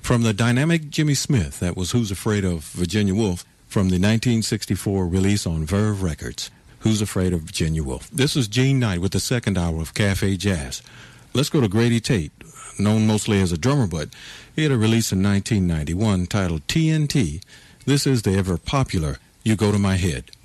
From the dynamic Jimmy Smith, that was Who's Afraid of Virginia Woolf, from the 1964 release on Verve Records, Who's Afraid of Virginia Woolf. This is Gene Knight with the second hour of Cafe Jazz. Let's go to Grady Tate, known mostly as a drummer, but he had a release in 1991 titled TNT. This is the ever popular You Go to My Head.